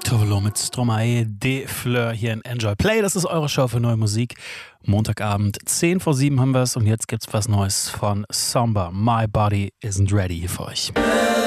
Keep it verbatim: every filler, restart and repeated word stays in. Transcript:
Tovolo mit Stromae de Fleur hier in Enjoy Play. Das ist eure Show für neue Musik. Montagabend, zehn vor sieben haben wir es und jetzt gibt's was Neues von Samba. My Body Isn't Ready hier für euch.